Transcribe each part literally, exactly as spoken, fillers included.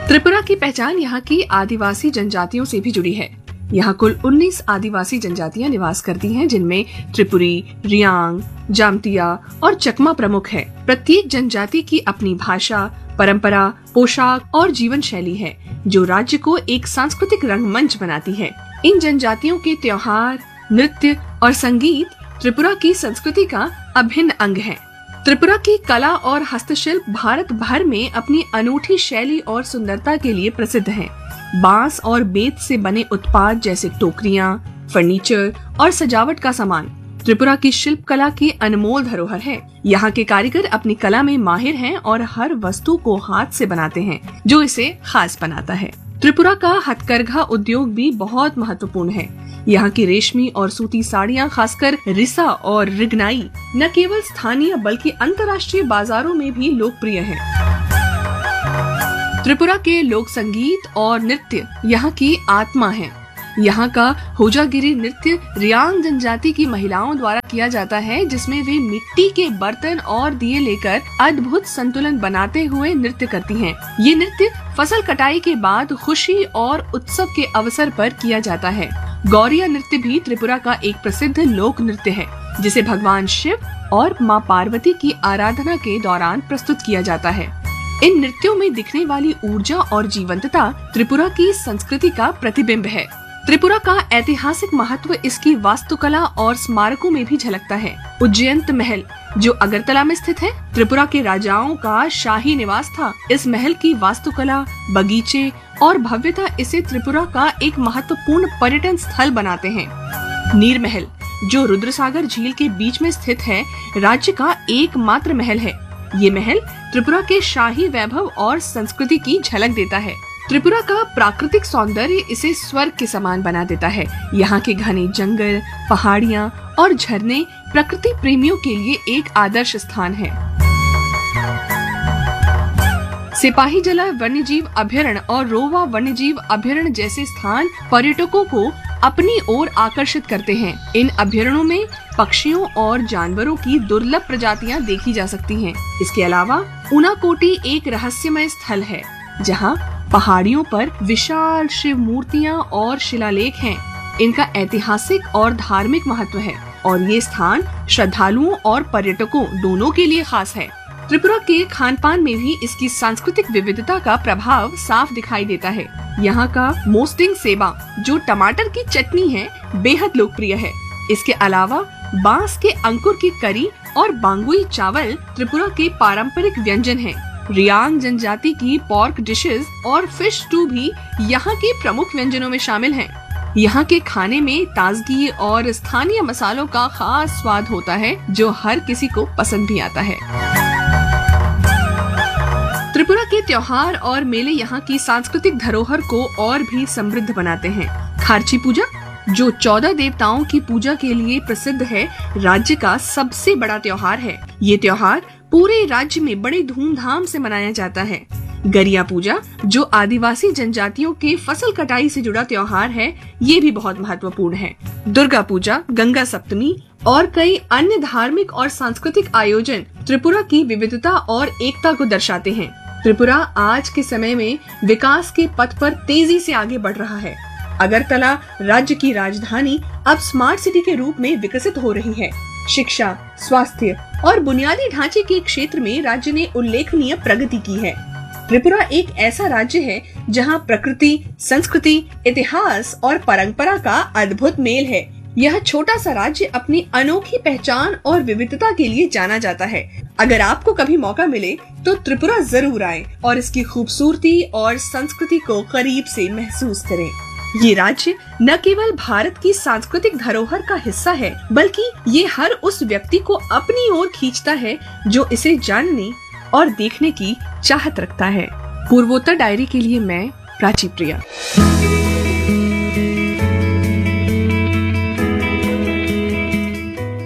त्रिपुरा की पहचान यहाँ की आदिवासी जनजातियों से भी जुड़ी है। यहाँ कुल उन्नीस आदिवासी जनजातियां निवास करती हैं, जिनमें त्रिपुरी, रियांग, जामतिया और चकमा प्रमुख है। प्रत्येक जनजाति की अपनी भाषा, परंपरा, पोशाक और जीवन शैली है, जो राज्य को एक सांस्कृतिक रंगमंच बनाती है। इन जनजातियों के त्योहार, नृत्य और संगीत त्रिपुरा की संस्कृति का अभिन्न अंग है। त्रिपुरा की कला और हस्तशिल्प भारत भर में अपनी अनूठी शैली और सुंदरता के लिए प्रसिद्ध है। बांस और बेत से बने उत्पाद जैसे टोकरियां, फर्नीचर और सजावट का सामान त्रिपुरा की शिल्प कला की अनमोल धरोहर है। यहाँ के कारीगर अपनी कला में माहिर हैं और हर वस्तु को हाथ से बनाते हैं, जो इसे खास बनाता है। त्रिपुरा का हथकरघा उद्योग भी बहुत महत्वपूर्ण है। यहाँ की रेशमी और सूती साड़ियाँ, खासकर रिसा और रिगनाई, न केवल स्थानीय बल्कि अंतर्राष्ट्रीय बाजारों में भी लोकप्रिय है। त्रिपुरा के लोक संगीत और नृत्य यहाँ की आत्मा है। यहाँ का होजागिरी नृत्य रियांग जनजाति की महिलाओं द्वारा किया जाता है, जिसमें वे मिट्टी के बर्तन और दिए लेकर अद्भुत संतुलन बनाते हुए नृत्य करती हैं। ये नृत्य फसल कटाई के बाद खुशी और उत्सव के अवसर पर किया जाता है। गौरिया नृत्य भी त्रिपुरा का एक प्रसिद्ध लोक नृत्य है, जिसे भगवान शिव और माँ पार्वती की आराधना के दौरान प्रस्तुत किया जाता है। इन नृत्यों में दिखने वाली ऊर्जा और जीवंतता त्रिपुरा की संस्कृति का प्रतिबिंब है। त्रिपुरा का ऐतिहासिक महत्व इसकी वास्तुकला और स्मारकों में भी झलकता है। उज्जयंत महल, जो अगरतला में स्थित है, त्रिपुरा के राजाओं का शाही निवास था। इस महल की वास्तुकला, बगीचे और भव्यता इसे त्रिपुरा का एक महत्वपूर्ण पर्यटन स्थल बनाते हैं। नीर महल, जो रुद्रसागर झील के बीच में स्थित है, राज्य का एकमात्र महल है। ये महल त्रिपुरा के शाही वैभव और संस्कृति की झलक देता है। त्रिपुरा का प्राकृतिक सौंदर्य इसे स्वर्ग के समान बना देता है। यहाँ के घने जंगल, पहाड़ियाँ और झरने प्रकृति प्रेमियों के लिए एक आदर्श स्थान है। सिपाही जला वन्यजीव अभयारण्य और रोवा वन्यजीव अभयारण्य जैसे स्थान पर्यटकों को अपनी ओर आकर्षित करते हैं। इन अभयारण्यों में पक्षियों और जानवरों की दुर्लभ प्रजातियां देखी जा सकती हैं। इसके अलावा उनाकोटी एक रहस्यमय स्थल है, जहां पहाड़ियों पर विशाल शिव मूर्तियां और शिलालेख हैं। इनका ऐतिहासिक और धार्मिक महत्व है और ये स्थान श्रद्धालुओं और पर्यटकों दोनों के लिए खास है। त्रिपुरा के खान पान में भी इसकी सांस्कृतिक विविधता का प्रभाव साफ दिखाई देता है। यहाँ का मोस्टिंग सेबा, जो टमाटर की चटनी है, बेहद लोकप्रिय है। इसके अलावा बांस के अंकुर की करी और बांगुई चावल त्रिपुरा के पारंपरिक व्यंजन हैं। रियांग जनजाति की पोर्क डिशेस और फिश स्टू भी यहाँ के प्रमुख व्यंजनों में शामिल हैं। यहाँ के खाने में ताजगी और स्थानीय मसालों का खास स्वाद होता है, जो हर किसी को पसंद भी आता है। त्रिपुरा के त्योहार और मेले यहाँ की सांस्कृतिक धरोहर को और भी समृद्ध बनाते हैं। खार्ची पूजा, जो चौदह देवताओं की पूजा के लिए प्रसिद्ध है, राज्य का सबसे बड़ा त्योहार है। ये त्योहार पूरे राज्य में बड़े धूमधाम से मनाया जाता है। गरिया पूजा, जो आदिवासी जनजातियों के फसल कटाई से जुड़ा त्योहार है, ये भी बहुत महत्वपूर्ण है। दुर्गा पूजा, गंगा सप्तमी और कई अन्य धार्मिक और सांस्कृतिक आयोजन त्रिपुरा की विविधता और एकता को दर्शाते हैं। त्रिपुरा आज के समय में विकास के पथ पर तेजी से आगे बढ़ रहा है। अगरतला राज्य की राजधानी अब स्मार्ट सिटी के रूप में विकसित हो रही है। शिक्षा, स्वास्थ्य और बुनियादी ढांचे के क्षेत्र में राज्य ने उल्लेखनीय प्रगति की है। त्रिपुरा एक ऐसा राज्य है जहां प्रकृति, संस्कृति, इतिहास और परंपरा का अद्भुत मेल है। यह छोटा सा राज्य अपनी अनोखी पहचान और विविधता के लिए जाना जाता है। अगर आपको कभी मौका मिले तो त्रिपुरा जरूर आएं और इसकी खूबसूरती और संस्कृति को करीब से महसूस करें। ये राज्य न केवल भारत की सांस्कृतिक धरोहर का हिस्सा है, बल्कि ये हर उस व्यक्ति को अपनी ओर खींचता है जो इसे जानने और देखने की चाहत रखता है। पूर्वोत्तर डायरी के लिए मैं प्राची प्रिया।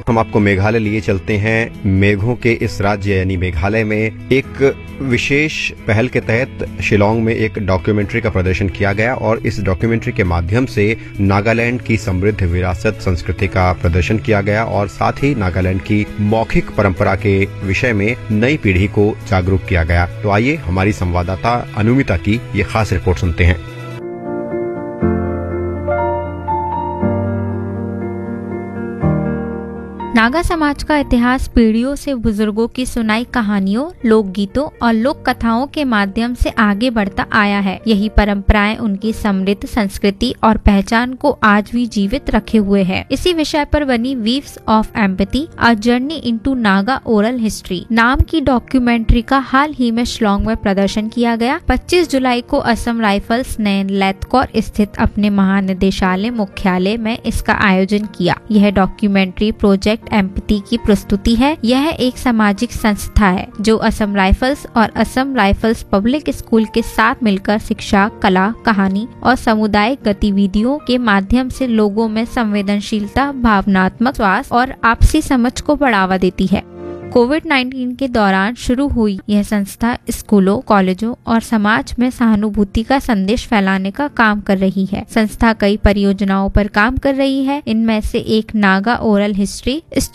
हम आपको मेघालय लिए चलते हैं। मेघों के इस राज्य यानी मेघालय में एक विशेष पहल के तहत शिलांग में एक डॉक्यूमेंट्री का प्रदर्शन किया गया और इस डॉक्यूमेंट्री के माध्यम से नागालैंड की समृद्ध विरासत संस्कृति का प्रदर्शन किया गया और साथ ही नागालैंड की मौखिक परंपरा के विषय में नई पीढ़ी को जागरूक किया गया। तो आइए हमारी संवाददाता अनुमिता की ये खास रिपोर्ट सुनते हैं। नागा समाज का इतिहास पीढ़ियों से बुजुर्गों की सुनाई कहानियों, लोकगीतों और लोक कथाओं के माध्यम से आगे बढ़ता आया है। यही परंपराएं उनकी समृद्ध संस्कृति और पहचान को आज भी जीवित रखे हुए है। इसी विषय पर बनी weaves of empathy, a journey into Naga oral history नाम की डॉक्यूमेंट्री का हाल ही में शिलांग में प्रदर्शन किया गया। पच्चीस जुलाई को असम राइफल्स ने लेथकोर स्थित अपने महानिदेशालय मुख्यालय में इसका आयोजन किया। यह डॉक्यूमेंट्री प्रोजेक्ट एम्पैथी की प्रस्तुति है। यह एक सामाजिक संस्था है जो असम राइफल्स और असम राइफल्स पब्लिक स्कूल के साथ मिलकर शिक्षा, कला, कहानी और सामुदायिक गतिविधियों के माध्यम से लोगों में संवेदनशीलता, भावनात्मक स्वास्थ्य और आपसी समझ को बढ़ावा देती है। कोविड नाइन्टीन के दौरान शुरू हुई यह संस्था स्कूलों, कॉलेजों और समाज में सहानुभूति का संदेश फैलाने का काम कर रही है। संस्था कई परियोजनाओं पर काम कर रही है। इनमें से एक नागा ओरल हिस्ट्री